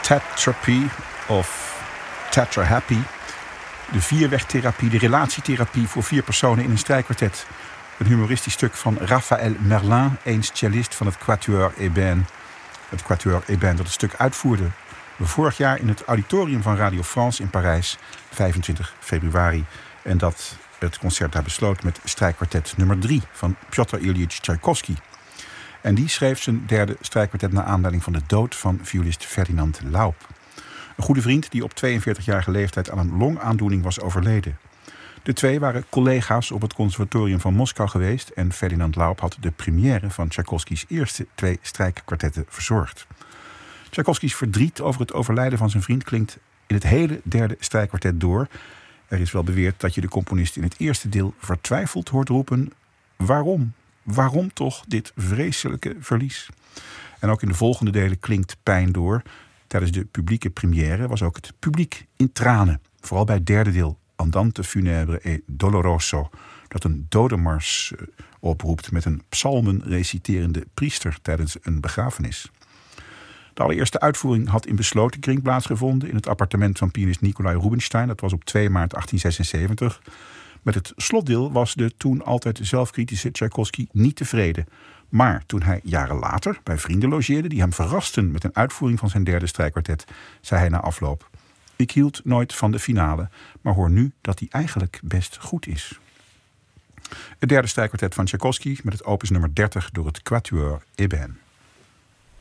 Tetrapy of Tetra Happy. De vierwegtherapie, de relatietherapie voor 4 personen in een strijkkwartet. Een humoristisch stuk van Raphaël Merlin, eens cellist van het Quatuor Ébène. Het Quatuor Ébène dat het stuk uitvoerde vorig jaar in het auditorium van Radio France in Parijs, 25 februari. En dat het concert daar besloot met strijkkwartet nummer 3 van Piotr Ilyich Tchaikovsky. En die schreef zijn derde strijkkwartet naar aanleiding van de dood van violist Ferdinand Laub. Een goede vriend die op 42-jarige leeftijd aan een longaandoening was overleden. De twee waren collega's op het conservatorium van Moskou geweest en Ferdinand Laub had de première van Tchaikovskys eerste 2 strijkkwartetten verzorgd. Tchaikovskys verdriet over het overlijden van zijn vriend klinkt in het hele derde strijkkwartet door. Er is wel beweerd dat je de componist in het eerste deel vertwijfeld hoort roepen: waarom? Waarom toch dit vreselijke verlies? En ook in de volgende delen klinkt pijn door. Tijdens de publieke première was ook het publiek in tranen. Vooral bij het derde deel, Andante funèbre et doloroso, dat een dodenmars oproept met een psalmen reciterende priester tijdens een begrafenis. De allereerste uitvoering had in besloten kring plaatsgevonden in het appartement van pianist Nikolai Rubinstein. Dat was op 2 maart 1876. Met het slotdeel was de toen altijd zelfkritische Tchaikovsky niet tevreden. Maar toen hij jaren later bij vrienden logeerde die hem verrasten met een uitvoering van zijn derde strijkkwartet, zei hij na afloop: ik hield nooit van de finale, maar hoor nu dat die eigenlijk best goed is. Het derde strijkkwartet van Tchaikovsky met het opus nummer 30 door het Quatuor Ébène.